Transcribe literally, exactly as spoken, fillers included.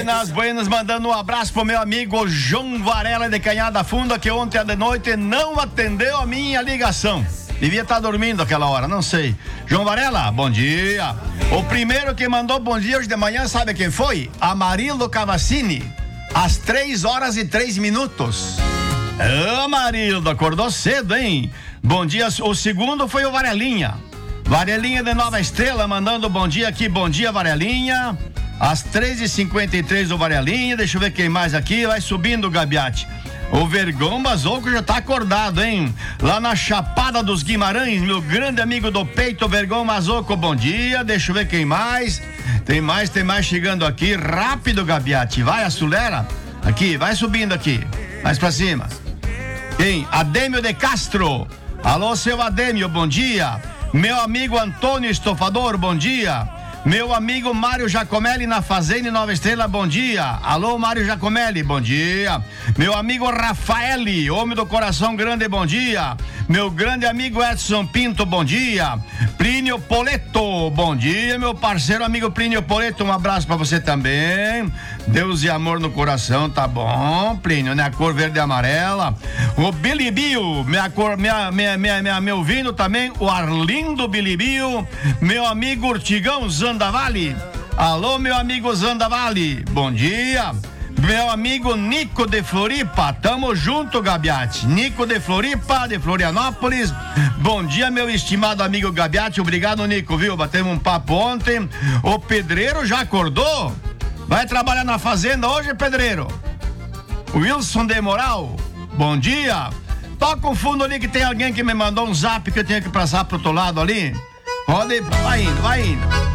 Buenas, buenas, mandando um abraço pro meu amigo João Varela de Canhada Funda, que ontem de noite não atendeu a minha ligação. Devia estar dormindo aquela hora, não sei. João Varela, bom dia. O primeiro que mandou bom dia hoje de manhã, sabe quem foi? Amarildo Cavassini, às três horas e três minutos. Ô, Amarildo, acordou cedo, hein? Bom dia. O segundo foi o Varelinha. Varelinha de Nova Estrela, mandando bom dia aqui. Bom dia, Varelinha. Às três e cinquenta e três o Varelinha. Deixa eu ver quem mais aqui. Vai subindo o Gabiati. O Vergão Mazoco já tá acordado, hein? Lá na Chapada dos Guimarães, meu grande amigo do peito, Vergão Mazoco, bom dia. Deixa eu ver quem mais. Tem mais, tem mais chegando aqui. Rápido, Gabiati. Vai, acelera. Aqui, vai subindo aqui. Mais pra cima. Quem? Adêmio de Castro. Alô, seu Adêmio, bom dia. Meu amigo Antônio Estofador, bom dia. Meu amigo Mário Jacomelli na Fazenda Nova Estrela, bom dia. Alô, Mário Jacomelli, bom dia. Meu amigo Rafaeli, homem do coração grande, bom dia. Meu grande amigo Edson Pinto, bom dia. Plínio Poleto, bom dia, meu parceiro amigo Plínio Poleto, um abraço pra você também. Deus e amor no coração, tá bom, Plínio, né? A cor verde e amarela. O Bilibio, minha cor, minha, minha, minha, minha, meu vindo também, o Arlindo Bilibio. Meu amigo Urtigão Zandavali. Alô, meu amigo Zandavali, bom dia. Meu amigo Nico de Floripa, tamo junto, Gabiati. Nico de Floripa, de Florianópolis. Bom dia, meu estimado amigo Gabiati. Obrigado, Nico, viu? Batemos um papo ontem. O Pedreiro já acordou? Vai trabalhar na fazenda hoje, Pedreiro? Wilson de Moral, bom dia. Toca o fundo ali que tem alguém que me mandou um zap que eu tenho que passar pro outro lado ali. Pode ir, vai indo, vai indo.